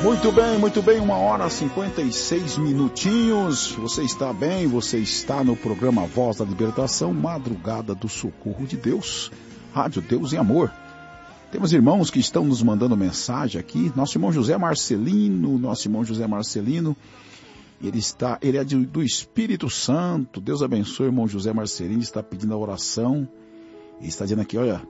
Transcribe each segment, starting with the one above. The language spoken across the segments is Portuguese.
Muito bem, 1h56. Você está bem, você está no programa Voz da Libertação, Madrugada do Socorro de Deus, Rádio Deus em Amor. Temos irmãos que estão nos mandando mensagem aqui. Nosso irmão José Marcelino, ele é do Espírito Santo. Deus abençoe, irmão José Marcelino, está pedindo a oração. Ele está dizendo aqui, olha,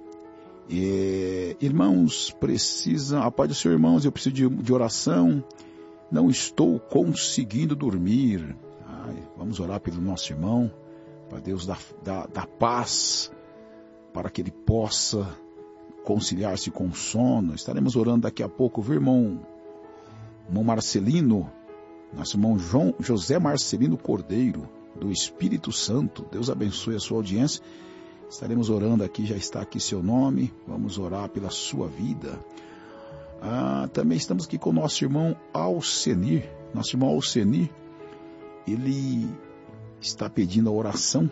irmãos, a paz do Senhor, irmãos, eu preciso de oração, não estou conseguindo dormir. Vamos orar pelo nosso irmão, para Deus dar paz, para que ele possa conciliar-se com o sono. Estaremos orando daqui a pouco, viu, irmão Marcelino, nosso irmão José Marcelino Cordeiro, do Espírito Santo. Deus abençoe a sua audiência. Estaremos orando aqui, já está aqui seu nome, vamos orar pela sua vida. Também estamos aqui com o nosso irmão Alcenir. Nosso irmão Alcenir, ele está pedindo a oração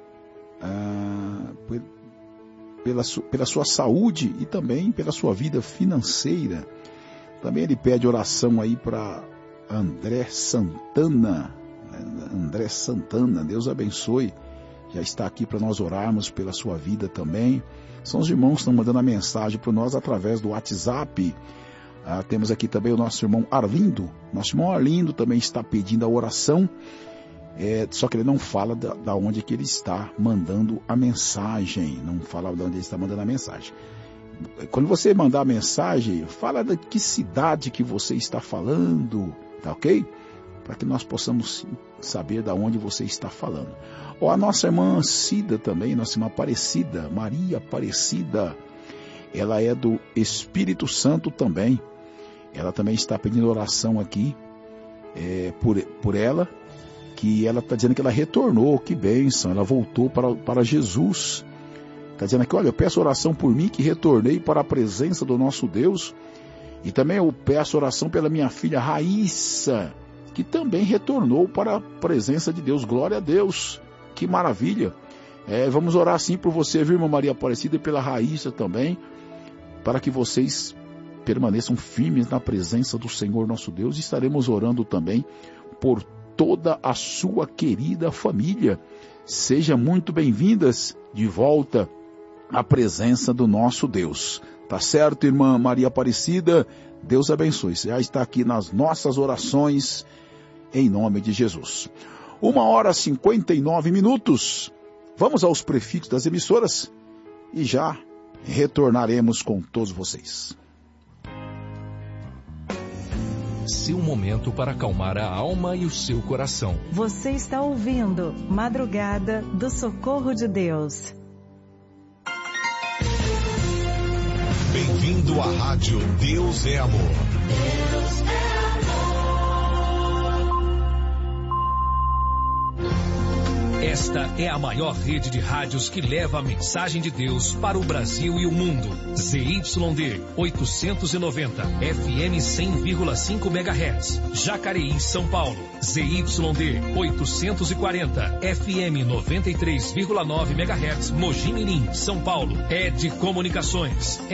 pela sua saúde e também pela sua vida financeira. Também ele pede oração aí para André Santana. Deus abençoe. Já está aqui para nós orarmos pela sua vida também. São os irmãos que estão mandando a mensagem para nós através do WhatsApp. Temos aqui também o nosso irmão Arlindo. Nosso irmão Arlindo também está pedindo a oração. Só que ele não fala da onde que ele está mandando a mensagem. Não fala de onde ele está mandando a mensagem. Quando você mandar a mensagem, fala de que cidade que você está falando, tá ok? Para que nós possamos saber de onde você está falando. A nossa irmã Cida também, nossa irmã Aparecida, Maria Aparecida, ela é do Espírito Santo também. Ela também está pedindo oração aqui por ela, que ela está dizendo que ela retornou, que bênção, ela voltou para Jesus. Está dizendo aqui, olha, eu peço oração por mim que retornei para a presença do nosso Deus. E também eu peço oração pela minha filha Raíssa, que também retornou para a presença de Deus. Glória a Deus, que maravilha. Vamos orar assim por você, viu, irmã Maria Aparecida, e pela Raíssa também, para que vocês permaneçam firmes na presença do Senhor nosso Deus. E estaremos orando também por toda a sua querida família. Sejam muito bem-vindas de volta à presença do nosso Deus. Tá certo, irmã Maria Aparecida? Deus abençoe. Você já está aqui nas nossas orações, em nome de Jesus. 1h59. Vamos aos prefixos das emissoras e já retornaremos com todos vocês. Seu momento para acalmar a alma e o seu coração. Você está ouvindo Madrugada do Socorro de Deus. Bem-vindo à Rádio Deus é Amor. Deus é Esta é a maior rede de rádios que leva a mensagem de Deus para o Brasil e o mundo. ZYD 890, FM 100,5 MHz, Jacareí, São Paulo. ZYD 840, FM 93,9 MHz, Mogi Mirim, São Paulo. ED Comunicações.